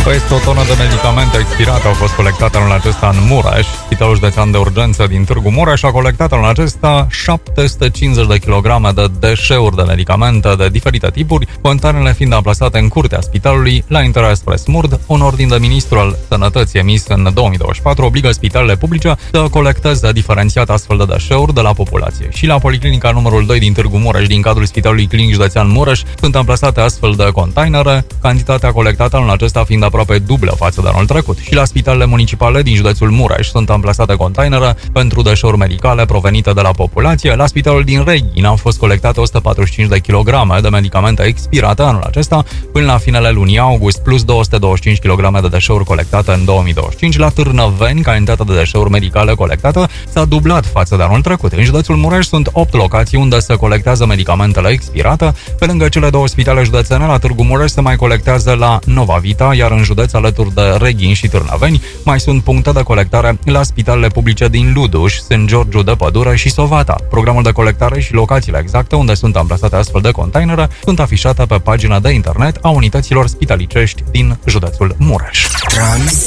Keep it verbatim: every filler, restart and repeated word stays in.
Peste o tonă de medicamente expirate au fost colectate anul acesta în Mureș. Spitalul Județean de Urgență din Târgu Mureș a colectat anul acesta șapte sute cincizeci de kilograme de deșeuri de medicamente de diferite tipuri, containerele fiind amplasate în curtea spitalului la intrarea spre Smurd. Un ordin de ministru al Sănătății emis în două mii douăzeci și patru obligă spitalele publice să colecteze diferențiat astfel de deșeuri de la populație. Și la Policlinica numărul doi din Târgu Mureș, din cadrul Spitalului Clinic Județean Mureș, sunt amplasate astfel de containere, cantitatea colectată anul acesta fiind aproape dublă față de anul trecut. Și la spitalele municipale din județul Mureș sunt amplasate containere pentru deșeuri medicale provenite de la populație. La spitalul din Reghin au fost colectate o sută patruzeci și cinci de kilograme de medicamente expirate anul acesta până la finele lunii august, plus două sute douăzeci și cinci kilograme de deșeuri colectate în două mii douăzeci și cinci. La Târnăveni, cantitatea de deșeuri medicale colectată s-a dublat față de anul trecut. În județul Mureș sunt opt locații unde se colectează medicamentele expirate. Pe lângă cele două spitale județene, la Târgu Mureș se mai colectează la Nova Vita, iar în județ, alături de Reghin și Târnăveni, mai sunt puncte de colectare la spitalele publice din Luduș, Sfânt Georgiu de Pădure și Sovata. Programul de colectare și locațiile exacte unde sunt amplasate astfel de containere sunt afișate pe pagina de internet a unităților spitalicești din județul Mureș. Trans